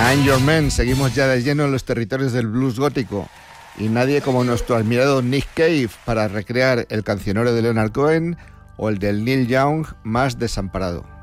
I'm Your Man, seguimos ya de lleno en los territorios del blues gótico y nadie como nuestro admirado Nick Cave para recrear el cancionero de Leonard Cohen o el del Neil Young más desamparado.